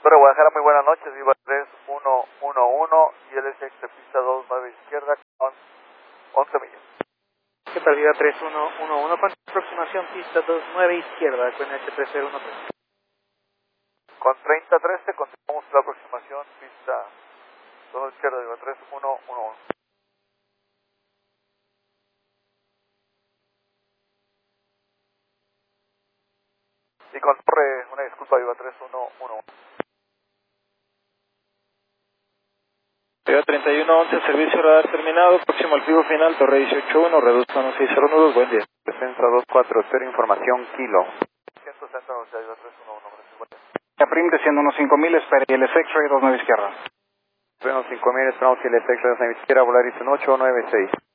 Pero Guadalajara, muy buenas noches, Viva 3111 y LSX pista 29 izquierda con 11 millas. ¿Qué tal, Viva 3111 con aproximación pista 29 izquierda con H3013? Con 3013 continuamos la aproximación pista 2 izquierda, Viva 3111. Y con torre, una disculpa, Viva 3111. Viva 3111, servicio radar terminado, próximo al fijo final, torre 181, reduzco a 1609, buen día. Defensa 240, información kilo. 160 velocidad, Viva 3111, gracias. Caprim desciendo unos 5000, espera y el X-Ray 29 izquierda. Bueno, 5000, esperamos que el X-Ray 29 izquierda, volar IC 896.